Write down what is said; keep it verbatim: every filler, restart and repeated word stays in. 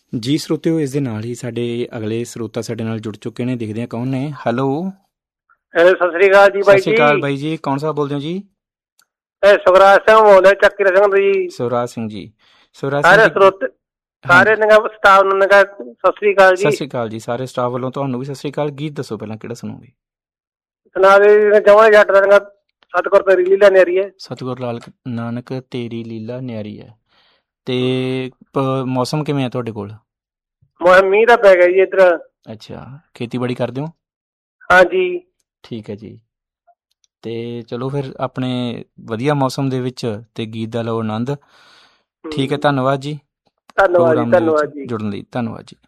ਜੀ ਸਰੋਤਿਓ, ਇਸ ਦੇ ਨਾਲ ਹੀ ਸਾਡੇ ਅਗਲੇ ਸਰੋਤਾ ਸਾਡੇ ਨਾਲ ਜੁੜ ਚੁੱਕੇ ਨੇ। ਦੇਖਦੇ ਹਾਂ ਕੌਣ ਨੇ। ਹੈਲੋ, ਹੈਲੋ, ਸਤਿ ਸ੍ਰੀ ਅਕਾਲ ਜੀ ਸਤਿ ਬਾਈ ਸ਼੍ਰੀ ਜੀ। ਅਕਾਲ ਬਾਈ ਜੀ, ਕੌਣ ਸਾਹਿਬ ਬੋਲਦੇ ਹੋ ਜੀ? ਇਹ ਸੁਖਰਾਜ ਸਿੰਘ ਬੋਲਦੇ ਚੱਕੀ ਸਿੰਘ ਜੀ। ਸਵਰਾਜ ਸਿੰਘ ਜੀ। ਸਵਰਾਜ ਸਿੰਘ ਸਾਰੇ ਜੀ, ਸਰੋਤ ਸਾਰੇ ਹਾਂਜੀ, ਨਗਾ ਸਟਾਫ ਨੂੰ ਨਗਾ ਸਤਿ ਸ੍ਰੀ ਅਕਾਲ ਸਤਿ ਜੀ। ਸ਼੍ਰੀ ਅਕਾਲ ਜੀ। ਸਾਰੇ ਸਟਾਫ ਵੱਲੋਂ ਤੁਹਾਨੂੰ ਵੀ ਸਤਿ ਸ਼੍ਰੀ ਅਕਾਲ। ਗੀਤ ਦੱਸੋ ਪਹਿਲਾਂ, ਕਿਹੜਾ ਸੁਣੋਗੇ? ਸੁਣਾ ਦੇ ਜਮਾਂ ਜੱਟ ਦਾ ਨਗਾ ਸਤਿਗੁਰ ਤੇ ਰੀਲੀ ਲੈਣੀ ਰਹੀ ਹੈ। ਸਤਿਗੁਰ ਲਾਲ ਨਾਨਕ ਤੇਰੀ ਲੀਲਾ ਨਿਆਰੀ ਹੈ। ਤੇ ਪ- ਮੌਸਮ ਕਿਵੇਂ ਹੈ ਤੁਹਾਡੇ ਕੋਲ? ਮੌਸਮ ਮੀਂਹ ਦਾ ਪੈ ਗਿਆ ਜੀ ਇੱਧਰ। ਅੱਛਾ, ਖੇਤੀਬਾੜੀ ਕਰਦੇ ਹੋ? ਹਾਂਜੀ। ਠੀਕ ਹੈ ਜੀ। ਤੇ ਚਲੋ ਫਿਰ ਆਪਣੇ ਵਧੀਆ ਮੌਸਮ ਦੇ ਵਿੱਚ ਤੇ ਗੀਤ ਦਾ ਲਓ ਆਨੰਦ। ਠੀਕ ਹੈ, ਧੰਨਵਾਦ ਜੀ ਧੰਨਵਾਦ ਜੀ, ਪ੍ਰੋਗਰਾਮ ਦੇ ਵਿੱਚ ਧੰਨਵਾਦ ਜੀ। ਜੁੜਨ ਲਈ। ਧੰਨਵਾਦ ਜੀ।